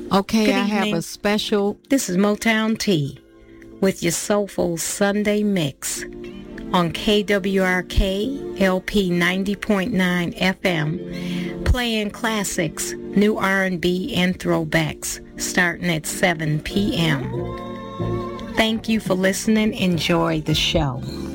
Okay, Good I have evening. a special. This is Motown Tea with your soulful Sunday mix on KWRK LP 90.9 FM, playing classics, new R&B, and throwbacks starting at 7 p.m. Thank you for listening. Enjoy the show.